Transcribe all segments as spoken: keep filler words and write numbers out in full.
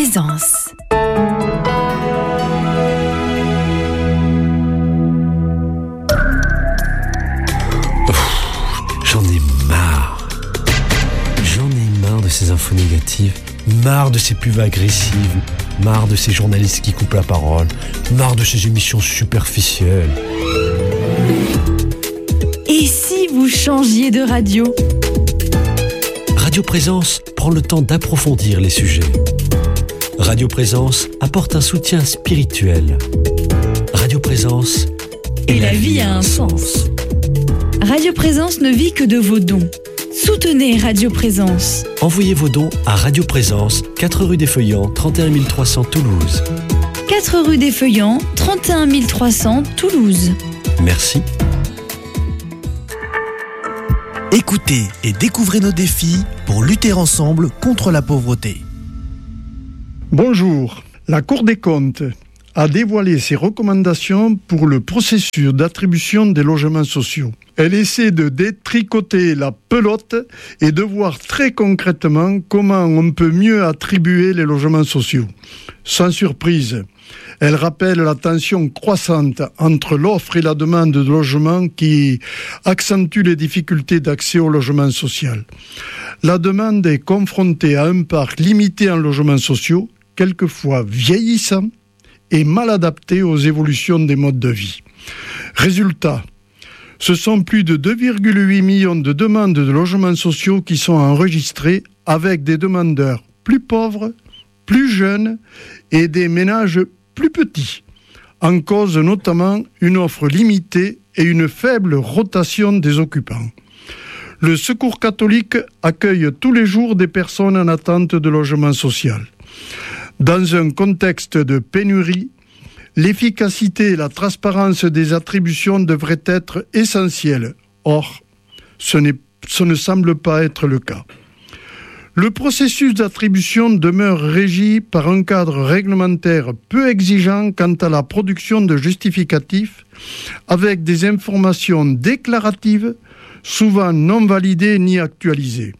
Présence. J'en ai marre. J'en ai marre de ces infos négatives, marre de ces pubs agressives, marre de ces journalistes qui coupent la parole, marre de ces émissions superficielles. Et si vous changiez de radio ? Radio Présence prend le temps d'approfondir les sujets. Radio Présence apporte un soutien spirituel. Radio Présence et, et la vie a un sens. Radio Présence ne vit que de vos dons. Soutenez Radio Présence. Envoyez vos dons à Radio Présence, quatre rue des Feuillants, trente et un mille trois cents Toulouse. quatre rue des Feuillants, trente et un mille trois cents Toulouse. Merci. Écoutez et découvrez nos défis pour lutter ensemble contre la pauvreté. Bonjour. La Cour des comptes a dévoilé ses recommandations pour le processus d'attribution des logements sociaux. Elle essaie de détricoter la pelote et de voir très concrètement comment on peut mieux attribuer les logements sociaux. Sans surprise, elle rappelle la tension croissante entre l'offre et la demande de logement qui accentue les difficultés d'accès au logement social. La demande est confrontée à un parc limité en logements sociaux, quelquefois vieillissant et mal adapté aux évolutions des modes de vie. Résultat, ce sont plus de deux virgule huit millions de demandes de logements sociaux qui sont enregistrées avec des demandeurs plus pauvres, plus jeunes et des ménages plus petits. En cause notamment une offre limitée et une faible rotation des occupants. Le Secours catholique accueille tous les jours des personnes en attente de logement social. Dans un contexte de pénurie, l'efficacité et la transparence des attributions devraient être essentielles. Or, ce, n'est, ce ne semble pas être le cas. Le processus d'attribution demeure régi par un cadre réglementaire peu exigeant quant à la production de justificatifs, avec des informations déclaratives, souvent non validées ni actualisées.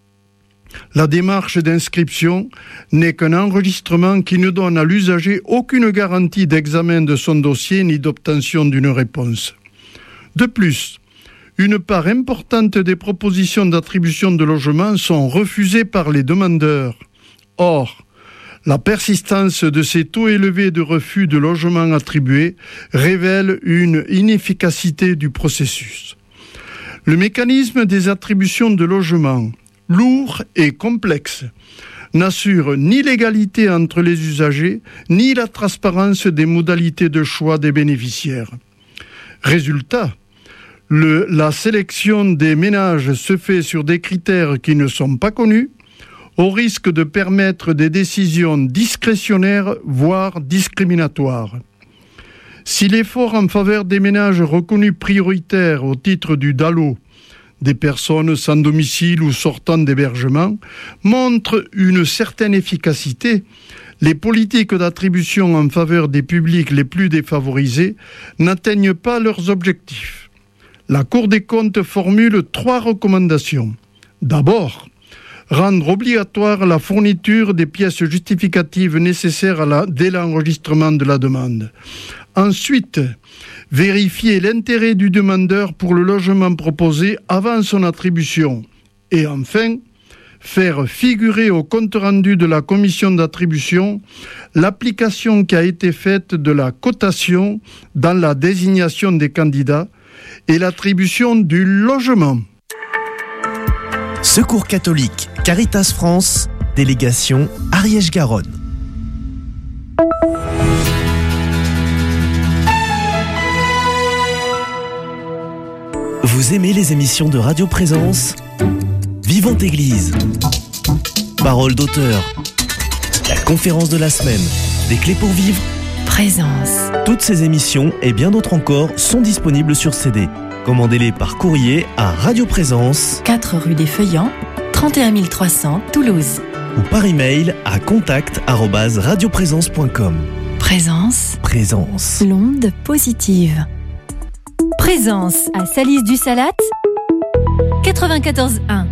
La démarche d'inscription n'est qu'un enregistrement qui ne donne à l'usager aucune garantie d'examen de son dossier ni d'obtention d'une réponse. De plus, une part importante des propositions d'attribution de logement sont refusées par les demandeurs. Or, la persistance de ces taux élevés de refus de logement attribués révèle une inefficacité du processus. Le mécanisme des attributions de logement, lourd et complexe, n'assure ni l'égalité entre les usagers, ni la transparence des modalités de choix des bénéficiaires. Résultat, le, la sélection des ménages se fait sur des critères qui ne sont pas connus, au risque de permettre des décisions discrétionnaires, voire discriminatoires. Si l'effort en faveur des ménages reconnus prioritaires au titre du D A L O, des personnes sans domicile ou sortant d'hébergement, montrent une certaine efficacité, les politiques d'attribution en faveur des publics les plus défavorisés n'atteignent pas leurs objectifs. La Cour des comptes formule trois recommandations. D'abord, rendre obligatoire la fourniture des pièces justificatives nécessaires à la, dès l'enregistrement de la demande. Ensuite, vérifier l'intérêt du demandeur pour le logement proposé avant son attribution. Et enfin, faire figurer au compte-rendu de la commission d'attribution l'application qui a été faite de la cotation dans la désignation des candidats et l'attribution du logement. Secours catholique, Caritas France, délégation Ariège-Garonne. Vous aimez les émissions de Radio Présence ? Vivante Église, Parole d'auteur, la conférence de la semaine, des clés pour vivre, Présence. Toutes ces émissions et bien d'autres encore sont disponibles sur C D. Commandez-les par courrier à Radio Présence, quatre rue des Feuillants, trente et un mille trois cents Toulouse. Ou par email à contact arobase radioprésence point com. Présence. Présence. L'onde positive. Présence à Salis du Salat, quatre-vingt-quatorze un.